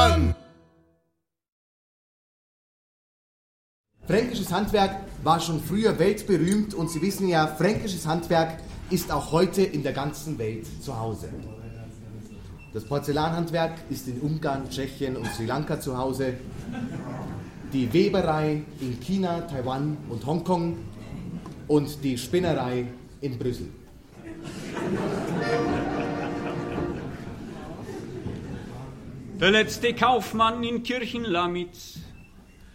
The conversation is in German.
Fränkisches Handwerk war schon früher weltberühmt und Sie wissen ja, fränkisches Handwerk ist auch heute in der ganzen Welt zu Hause. Das Porzellanhandwerk ist in Ungarn, Tschechien und Sri Lanka zu Hause. Die Weberei in China, Taiwan und Hongkong und die Spinnerei in Brüssel. Der letzte Kaufmann in Kirchenlamitz